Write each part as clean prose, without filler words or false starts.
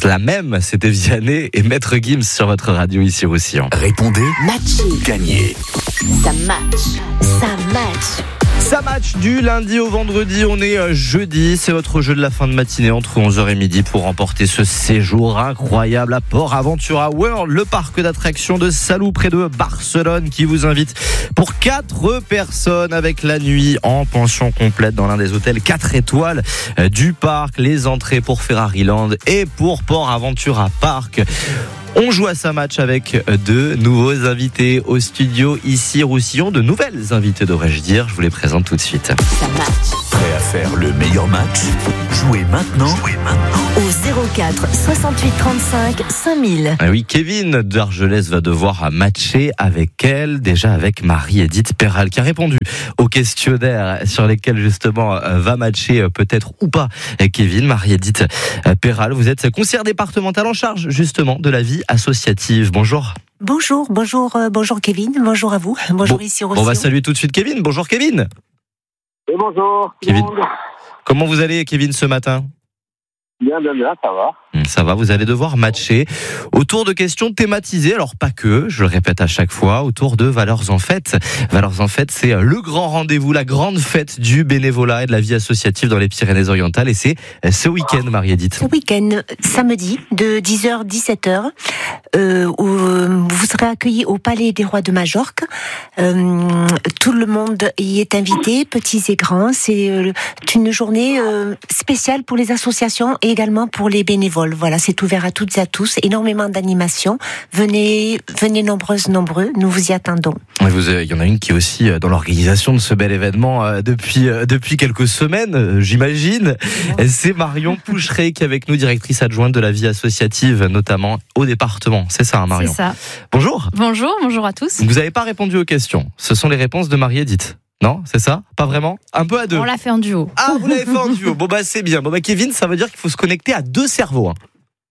la même, c'était Vianney et Maître Gims sur votre radio ici Roussillon. Répondez, Matché. gagnez. Ça match. Ça match. Ça match du lundi au vendredi, on est jeudi, c'est votre jeu de la fin de matinée entre 11h et midi pour remporter ce séjour incroyable à Port Aventura World, le parc d'attractions de Salou près de Barcelone qui vous invite pour 4 personnes avec la nuit en pension complète dans l'un des hôtels 4 étoiles du parc, les entrées pour Ferrari Land et pour Port Aventura Park. On joue à ça match avec de nouveaux invités au studio ici Roussillon, de nouvelles invités devrais-je dire, je vous les présente tout de suite. Ça match. Prêt à faire le meilleur match? Jouez maintenant. Au 04 68 35 5000. Ah oui, Kevin d'Argelès va devoir matcher avec elle, déjà avec Marie-Edith Perral qui a répondu aux questionnaires sur lesquels justement va matcher peut-être ou pas Kevin. Marie-Edith Perral, vous êtes conseillère départementale en charge justement de la vie associative. Bonjour. Bonjour Kevin, bonjour à vous, bonjour ici au Roussillon. On va saluer tout de suite Kevin. Bonjour Kevin. Et bonjour. Kevin. Comment vous allez Kevin ce matin ? Bien, ça va. Ça va, vous allez devoir matcher autour de questions thématisées, alors pas que, je le répète à chaque fois, autour de Valeurs en Fête. Valeurs en Fête, c'est le grand rendez-vous, la grande fête du bénévolat et de la vie associative dans les Pyrénées-Orientales, et c'est ce week-end, Marie-Edith. Ce week-end, samedi, de 10h, 17h, où vous serez accueillis au Palais des Rois de Majorque. Tout le monde y est invité, petits et grands. C'est une journée spéciale pour les associations et également pour les bénévoles. Voilà, c'est ouvert à toutes et à tous. Énormément d'animations. Venez nombreux, nous vous y attendons. Il y en a une qui est aussi dans l'organisation de ce bel événement depuis quelques semaines, j'imagine. C'est Marion Poucheret qui est avec nous, directrice adjointe de la vie associative, notamment au département. C'est ça, hein, Marion ? C'est ça. Bonjour. Bonjour à tous. Vous n'avez pas répondu aux questions. Ce sont les réponses de Marie-Edith. Non, c'est ça ? Pas vraiment ? Un peu à deux. On l'a fait en duo. Ah, vous l'avez fait en duo. Bon, bah, c'est bien. Bon, bah, Kevin, ça veut dire qu'il faut se connecter à 2 cerveaux. Hein.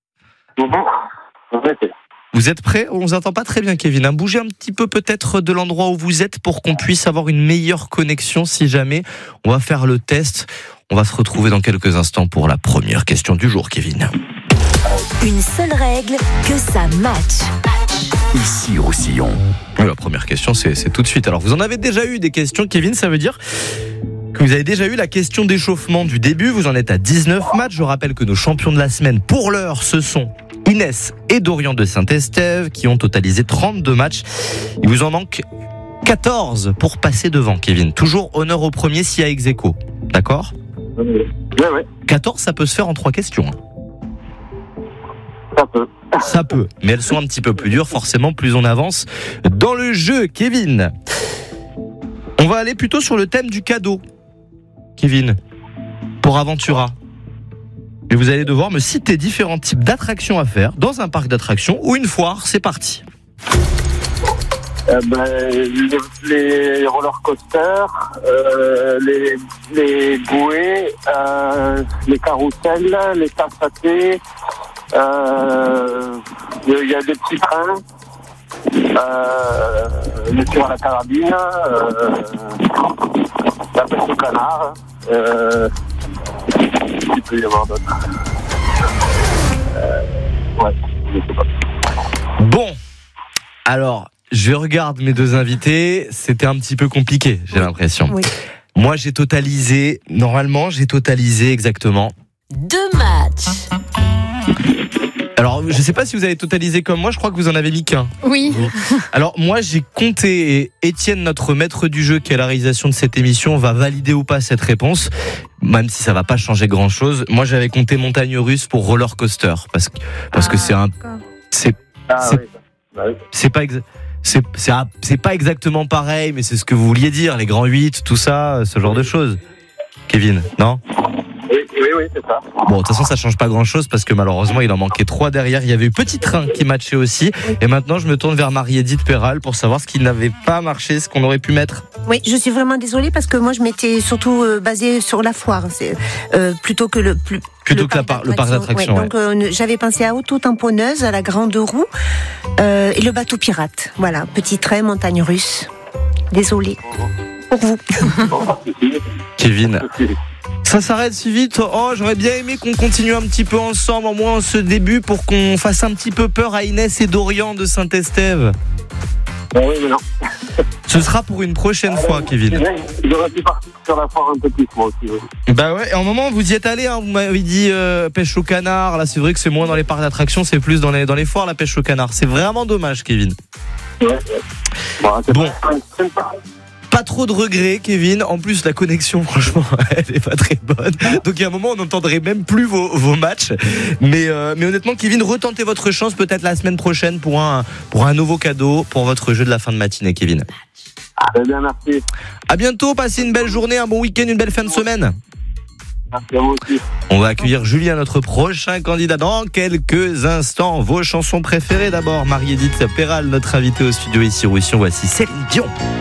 Vous êtes prêts ? On vous entend pas très bien, Kevin. Hein. Bougez un petit peu peut-être de l'endroit où vous êtes pour qu'on puisse avoir une meilleure connexion si jamais. On va faire le test. On va se retrouver dans quelques instants pour la première question du jour, Kevin. Une seule règle, que ça match. Ici Roussillon. La première question, c'est tout de suite. Alors, vous en avez déjà eu des questions, Kevin, ça veut dire que vous avez déjà eu la question d'échauffement du début. Vous en êtes à 19 matchs. Je rappelle que nos champions de la semaine, pour l'heure, ce sont Inès et Dorian de Saint-Estève qui ont totalisé 32 matchs. Il vous en manque 14 pour passer devant, Kevin. Toujours honneur au premier s'il y a ex-aequo. D'accord ? Oui. 14, ça peut se faire en 3 questions. Ça peut, mais elles sont un petit peu plus dures, forcément, plus on avance dans le jeu, Kevin. On va aller plutôt sur le thème du cadeau, Kevin, pour Aventura. Et vous allez devoir me citer différents types d'attractions à faire dans un parc d'attractions ou une foire. C'est parti. Les roller coasters, les bouées, les carousels, les tasses à thé. Il y a des petits trains, le tir à la carabine, la pêche au canard, il peut y avoir d'autres. Je sais pas. Bon, alors, je regarde mes 2 invités, c'était un petit peu compliqué, j'ai l'impression. Oui. Moi, j'ai totalisé exactement 2 matchs. Alors, je sais pas si vous avez totalisé comme moi, je crois que vous en avez mis qu'un. Oui. Alors, moi, j'ai compté, et Étienne, notre maître du jeu, qui est à la réalisation de cette émission, va valider ou pas cette réponse, même si ça va pas changer grand chose. Moi, j'avais compté montagne russe pour roller coaster, parce que c'est pas exactement pareil, mais c'est ce que vous vouliez dire, les grands 8, tout ça, ce genre de choses. Kevin, non ? Oui, c'est ça. Bon, de toute façon, ça change pas grand-chose parce que malheureusement, il en manquait 3 derrière. Il y avait eu Petit Train qui matchait aussi. Et maintenant, je me tourne vers Marie-Edith Perral pour savoir ce qui n'avait pas marché, ce qu'on aurait pu mettre. Oui, je suis vraiment désolée parce que moi je m'étais surtout basée sur la foire, plutôt que le parc d'attractions. Ouais. Donc j'avais pensé à Auto-tamponneuse, à la Grande Roue et le bateau pirate. Voilà, Petit Train, montagne russe. Désolée pour vous. Kevin, Ça s'arrête si vite. Oh, j'aurais bien aimé qu'on continue un petit peu ensemble, au moins en ce début, pour qu'on fasse un petit peu peur à Inès et Dorian de Saint-Estève. Oui, mais non. Ce sera pour une prochaine fois, Kevin. J'aurais pu partir sur la foire un peu plus, moi aussi. Oui. Bah ouais, et en moment, vous y êtes allé, hein, vous m'avez dit pêche au canard. Là, c'est vrai que c'est moins dans les parcs d'attractions, c'est plus dans les foires, la pêche au canard. C'est vraiment dommage, Kevin. Ouais. Bon. Pas trop de regrets, Kevin. En plus, la connexion, franchement, elle est pas très bonne. Donc, il y a un moment, on n'entendrait même plus vos matchs. Mais honnêtement, Kevin, retentez votre chance peut-être la semaine prochaine pour un nouveau cadeau pour votre jeu de la fin de matinée, Kevin. Très bien, merci. À bientôt. Passez une belle journée, un bon week-end, une belle fin de semaine. Merci à vous aussi. On va accueillir Julien, notre prochain candidat, dans quelques instants. Vos chansons préférées d'abord. Marie-Édith Perral, notre invitée au studio ici, Roussillon. Voici Céline Dion.